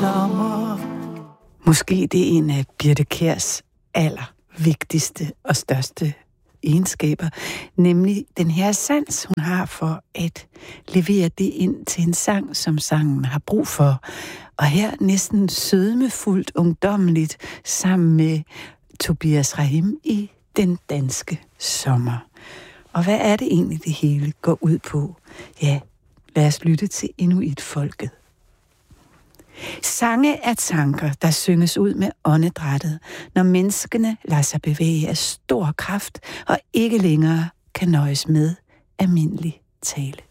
sommer. Måske det er en af Birthe Kjærs allervigtigste og største egenskaber, nemlig den her sans, hun har for at levere det ind til en sang, som sangen har brug for. Og her næsten sødmefuldt, ungdommeligt, sammen med Tobias Rahim i Den danske sommer. Og hvad er det egentlig, det hele går ud på? Ja, lad os lytte til Inuit-folket. Sange er tanker, der synges ud med åndedrættet, når menneskene lader sig bevæge af stor kraft og ikke længere kan nøjes med almindelig tale.